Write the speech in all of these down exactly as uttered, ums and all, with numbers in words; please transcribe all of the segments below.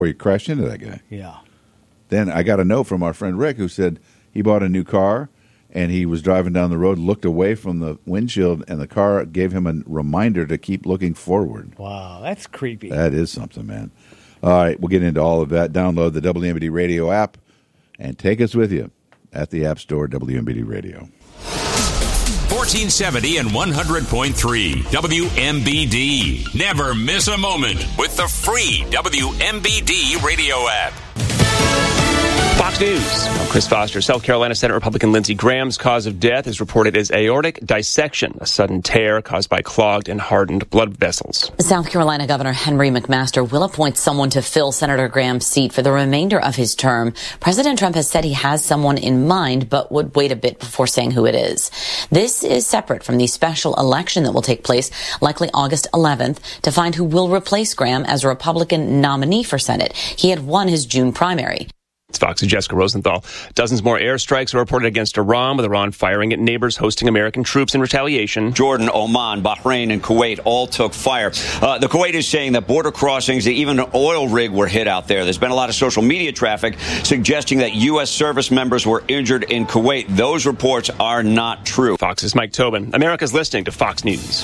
Where you crashed into that guy. Yeah. Then I got a note from our friend Rick who said he bought a new car and he was driving down the road, looked away from the windshield, and the car gave him a reminder to keep looking forward. Wow, that's creepy. That is something, man. All right, we'll get into all of that. Download the W M B D Radio app and take us with you at the App Store, W M B D Radio. fourteen seventy and one hundred point three W M B D. Never miss a moment with the free W M B D Radio app. Fox News. I'm Chris Foster. South Carolina Senate Republican Lindsey Graham's cause of death is reported as aortic dissection, a sudden tear caused by clogged and hardened blood vessels. South Carolina Governor Henry McMaster will appoint someone to fill Senator Graham's seat for the remainder of his term. President Trump has said he has someone in mind, but would wait a bit before saying who it is. This is separate from the special election that will take place likely August eleventh to find who will replace Graham as a Republican nominee for Senate. He had won his June primary. It's Fox's Jessica Rosenthal. Dozens more airstrikes are reported against Iran, with Iran firing at neighbors hosting American troops in retaliation. Jordan, Oman, Bahrain, and Kuwait all took fire. Uh, the Kuwait is saying that border crossings, even an oil rig were hit out there. There's been a lot of social media traffic suggesting that U S service members were injured in Kuwait. Those reports are not true. Fox's Mike Tobin. America's listening to Fox News.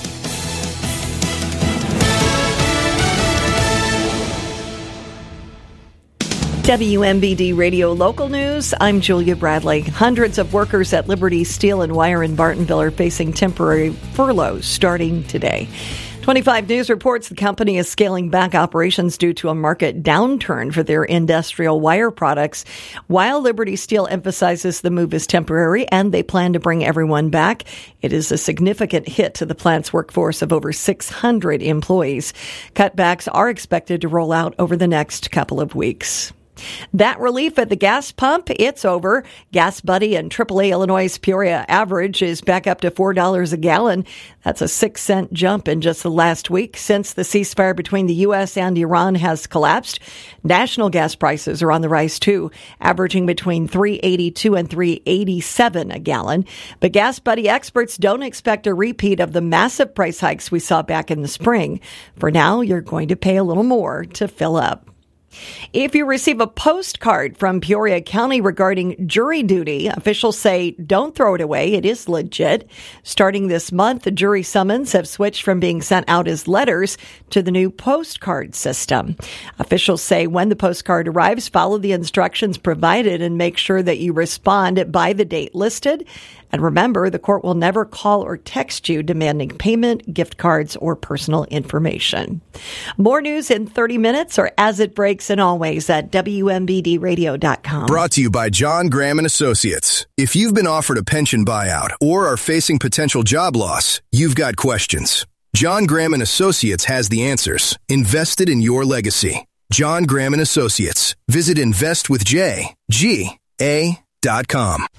W M B D Radio Local News, I'm Julia Bradley. Hundreds of workers at Liberty Steel and Wire in Bartonville are facing temporary furloughs starting today. twenty-five News reports the company is scaling back operations due to a market downturn for their industrial wire products. While Liberty Steel emphasizes the move is temporary and they plan to bring everyone back, it is a significant hit to the plant's workforce of over six hundred employees. Cutbacks are expected to roll out over the next couple of weeks. That relief at the gas pump, it's over. Gas Buddy and triple A Illinois' Peoria average is back up to four dollars a gallon. That's a six cent jump in just the last week since the ceasefire between the U S and Iran has collapsed. National gas prices are on the rise too, averaging between three eighty-two and three eighty-seven a gallon. But Gas Buddy experts don't expect a repeat of the massive price hikes we saw back in the spring. For now, you're going to pay a little more to fill up. If you receive a postcard from Peoria County regarding jury duty, officials say don't throw it away. It is legit. Starting this month, the jury summons have switched from being sent out as letters to the new postcard system. Officials say when the postcard arrives, follow the instructions provided and make sure that you respond by the date listed. And remember, the court will never call or text you demanding payment, gift cards, or personal information. More news in thirty minutes or as it breaks and always at W M B D radio dot com. Brought to you by John Graham and Associates. If you've been offered a pension buyout or are facing potential job loss, you've got questions. John Graham and Associates has the answers. Invested in your legacy. John Graham and Associates. Visit invest with J G A dot com.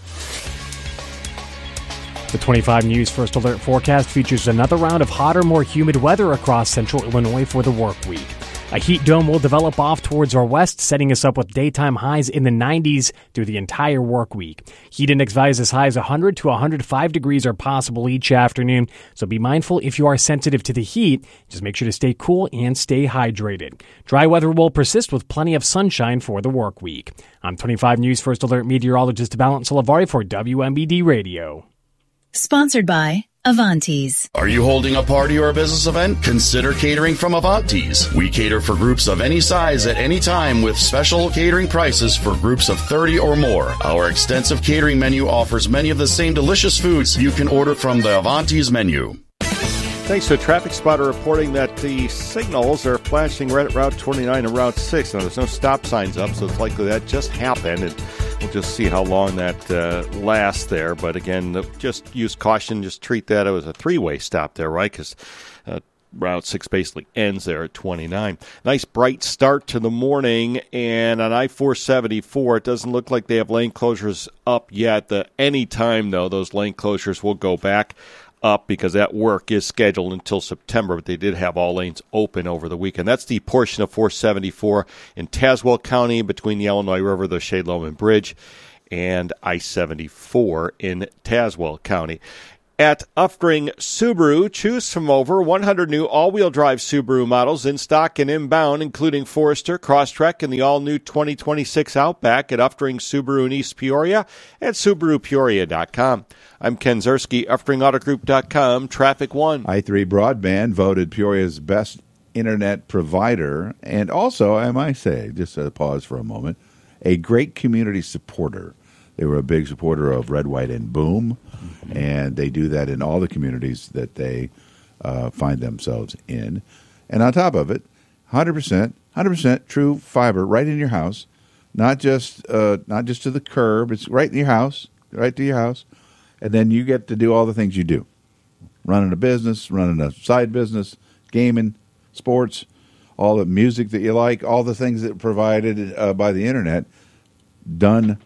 The twenty-five News First Alert forecast features another round of hotter, more humid weather across central Illinois for the work week. A heat dome will develop off towards our west, setting us up with daytime highs in the nineties through the entire work week. Heat index values as high as one hundred to one hundred five degrees are possible each afternoon, so be mindful if you are sensitive to the heat. Just make sure to stay cool and stay hydrated. Dry weather will persist with plenty of sunshine for the work week. I'm twenty-five News First Alert meteorologist Valent Salavari for W M B D Radio. Sponsored by Avantes. Are you holding a party or a business event? Consider catering from Avantes. We cater for groups of any size at any time with special catering prices for groups of thirty or more. Our extensive catering menu offers many of the same delicious foods you can order from the Avantes menu. Thanks to a traffic spotter reporting that the signals are flashing red at Route twenty-nine and Route six. Now, there's no stop signs up, so it's likely that just happened, and we'll just see how long that uh, lasts there. But again, just use caution. Just treat that as a three-way stop there, right? Because uh, Route six basically ends there at twenty-nine. Nice bright start to the morning, and on I four seventy-four, it doesn't look like they have lane closures up yet. The anytime, though, those lane closures will go back up because that work is scheduled until September, but they did have all lanes open over the weekend. That's the portion of four seventy-four in Tazewell County between the Illinois River, the Shade Loman Bridge, and I seventy-four in Tazewell County. At Uftring Subaru, choose from over one hundred new all-wheel drive Subaru models in stock and inbound, including Forester, Crosstrek, and the all-new twenty twenty-six Outback at Uftring Subaru in East Peoria at Subaru Peoria dot com. I'm Ken Zerski, Uftring Auto Group dot com, Traffic One. i three Broadband voted Peoria's best internet provider, and also, I might say, just a pause for a moment, a great community supporter. They were a big supporter of Red, White, and Boom, mm-hmm. and they do that in all the communities that they uh, find themselves in. And on top of it, one hundred percent, one hundred percent true fiber right in your house, not just uh, not just to the curb. It's right in your house, right to your house, and then you get to do all the things you do, running a business, running a side business, gaming, sports, all the music that you like, all the things that are provided uh, by the internet, done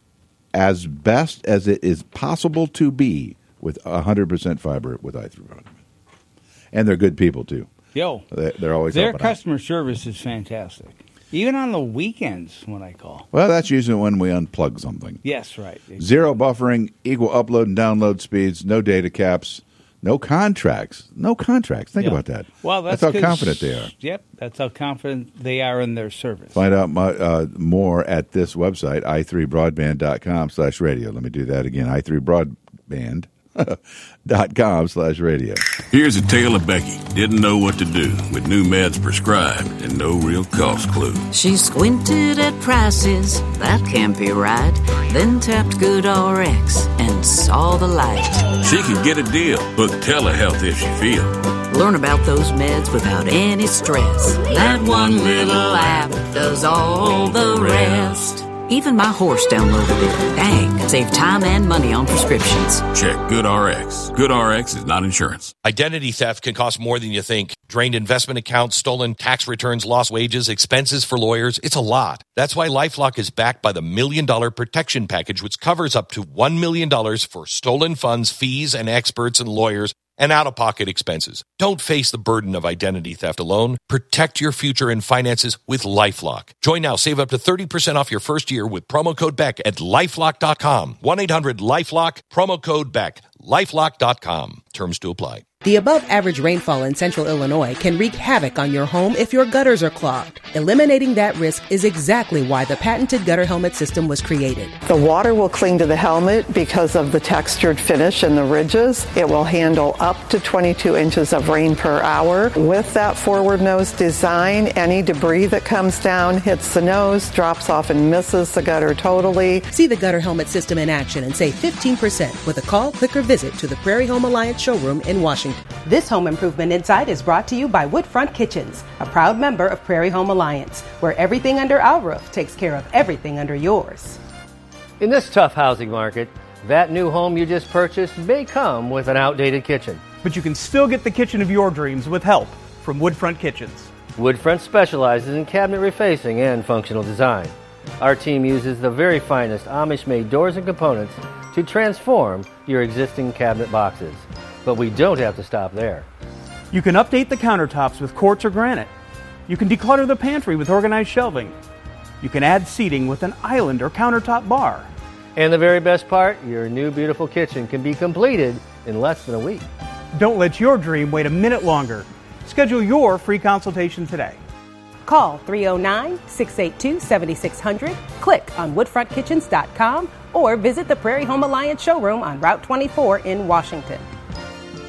as best as it is possible to be with one hundred percent fiber with i three Broadband. And they're good people, too. Yo, they, they're always their helping customer out. service is fantastic. Even on the weekends when I call. Well, that's usually when we unplug something. Yes, right. Exactly. Zero buffering, equal upload and download speeds, no data caps, no contracts. No contracts. Think yeah. about that. Well, that's, that's how confident they are. Yep, that's how confident they are in their service. Find out my, uh, more at this website, i three broadband dot com slash radio. Let me do that again, i three broadband dot com slash radio. Here's a tale of Becky. Didn't know what to do with new meds prescribed and no real cost clue. She squinted at prices, that can't be right. Then tapped GoodRx and saw the light. She could get a deal. Book telehealth if she feel. Learn about those meds without any stress. That one little app does all the rest. Even my horse downloaded it. Dang, save time and money on prescriptions. Check GoodRx. GoodRx is not insurance. Identity theft can cost more than you think. Drained investment accounts, stolen tax returns, lost wages, expenses for lawyers. It's a lot. That's why LifeLock is backed by the Million Dollar Protection Package, which covers up to one million dollars for stolen funds, fees, and experts and lawyers, and out-of-pocket expenses. Don't face the burden of identity theft alone. Protect your future and finances with LifeLock. Join now. Save up to thirty percent off your first year with promo code Beck at lifelock dot com. one eight hundred lifelock, promo code Beck. lifelock dot com. Terms to apply. The above-average rainfall in central Illinois can wreak havoc on your home if your gutters are clogged. Eliminating that risk is exactly why the patented gutter helmet system was created. The water will cling to the helmet because of the textured finish and the ridges. It will handle up to twenty-two inches of rain per hour. With that forward nose design, any debris that comes down hits the nose, drops off and misses the gutter totally. See the gutter helmet system in action and save fifteen percent with a call, click, or visit to the Prairie Home Alliance showroom in Washington. This Home Improvement Insight is brought to you by Woodfront Kitchens, a proud member of Prairie Home Alliance, where everything under our roof takes care of everything under yours. In this tough housing market, that new home you just purchased may come with an outdated kitchen. But you can still get the kitchen of your dreams with help from Woodfront Kitchens. Woodfront specializes in cabinet refacing and functional design. Our team uses the very finest Amish-made doors and components to transform your existing cabinet boxes. But we don't have to stop there. You can update the countertops with quartz or granite. You can declutter the pantry with organized shelving. You can add seating with an island or countertop bar. And the very best part, your new beautiful kitchen can be completed in less than a week. Don't let your dream wait a minute longer. Schedule your free consultation today. Call three oh nine, six eight two, seven six zero zero, click on woodfront kitchens dot com, or visit the Prairie Home Alliance showroom on Route twenty-four in Washington.